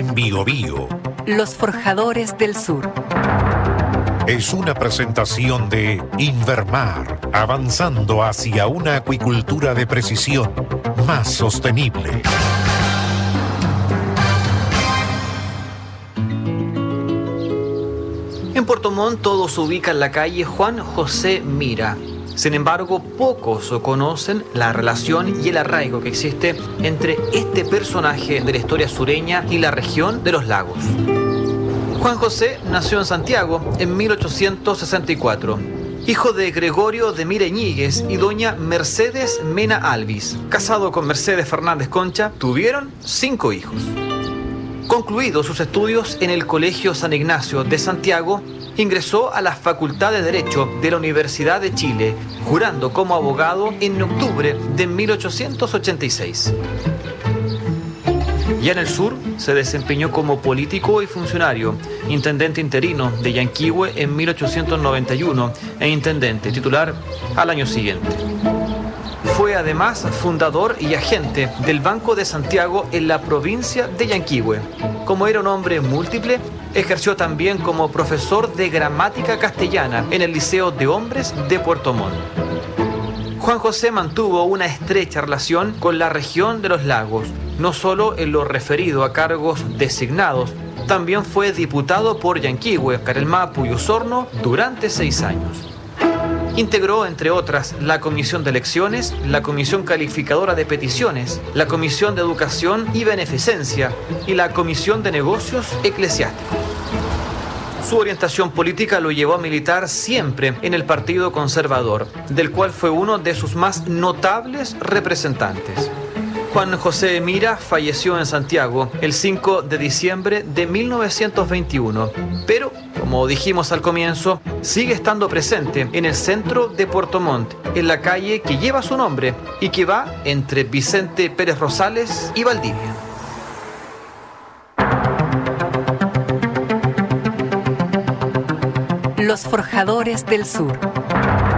en Biobío. Los Forjadores del Sur. Es una presentación de Invermar, avanzando hacia una acuicultura de precisión más sostenible. En Puerto Montt todo se ubica en la calle Juan José Mira. Sin embargo, pocos conocen la relación y el arraigo que existe entre este personaje de la historia sureña y la región de los lagos. Juan José nació en Santiago en 1864, hijo de Gregorio de Mira Iñiguez y doña Mercedes Mena Alvis. Casado con Mercedes Fernández Concha, tuvieron 5 hijos. Concluidos sus estudios en el Colegio San Ignacio de Santiago, ingresó a la Facultad de Derecho de la Universidad de Chile, jurando como abogado en octubre de 1886. Ya en el sur se desempeñó como político y funcionario, intendente interino de Yanquihue en 1891 e intendente titular al año siguiente. Fue además fundador y agente del Banco de Santiago en la provincia de Yanquihue. Como era un hombre múltiple, ejerció también como profesor de gramática castellana en el Liceo de Hombres de Puerto Montt. Juan José mantuvo una estrecha relación con la región de los lagos, no solo en lo referido a cargos designados, también fue diputado por Yanquihue, Carelmapu y Osorno durante 6 años. Integró, entre otras, la Comisión de Elecciones, la Comisión Calificadora de Peticiones, la Comisión de Educación y Beneficencia y la Comisión de Negocios Eclesiásticos. Su orientación política lo llevó a militar siempre en el Partido Conservador, del cual fue uno de sus más notables representantes. Juan José Mira falleció en Santiago el 5 de diciembre de 1921, pero, como dijimos al comienzo, sigue estando presente en el centro de Puerto Montt, en la calle que lleva su nombre y que va entre Vicente Pérez Rosales y Valdivia. Los Forjadores del Sur.